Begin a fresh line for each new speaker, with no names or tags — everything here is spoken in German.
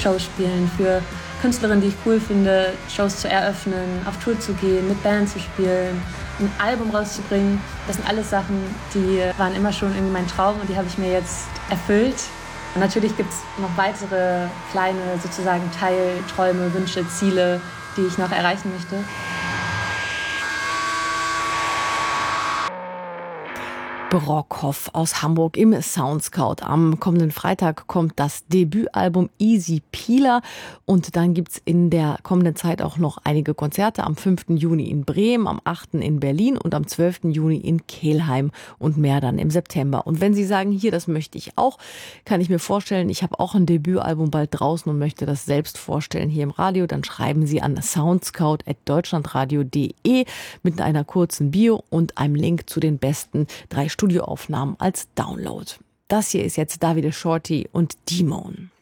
Shows spielen, für Künstlerinnen, die ich cool finde, Shows zu eröffnen, auf Tour zu gehen, mit Band zu spielen, ein Album rauszubringen. Das sind alles Sachen, die waren immer schon irgendwie mein Traum und die habe ich mir jetzt erfüllt. Und natürlich gibt es noch weitere kleine sozusagen Teilträume, Wünsche, Ziele, die ich noch erreichen möchte.
Brockhoff aus Hamburg im Soundscout. Am kommenden Freitag kommt das Debütalbum Easy Peeler und dann gibt's in der kommenden Zeit auch noch einige Konzerte am 5. Juni in Bremen, am 8. in Berlin und am 12. Juni in Kelheim und mehr dann im September. Und wenn Sie sagen, hier, das möchte ich auch, kann ich mir vorstellen, ich habe auch ein Debütalbum bald draußen und möchte das selbst vorstellen hier im Radio, dann schreiben Sie an soundscout@deutschlandradio.de mit einer kurzen Bio und einem Link zu den besten 3 Studioaufnahmen als Download. Das hier ist jetzt Davide Shorty und Demon.